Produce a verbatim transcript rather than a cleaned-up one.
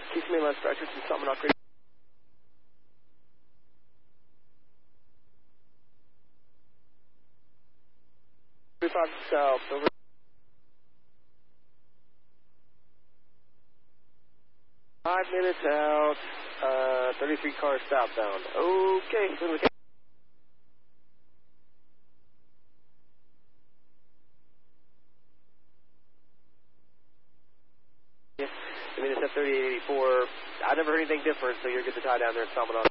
Keith Mainline Structures in Salmonau Creek. thirty-five south, over. Five minutes out, uh, thirty-three cars southbound. Okay, good with I mean, it's at thirty-eight eighty-four. I never heard anything different, so you're good to tie down there in Salmonau.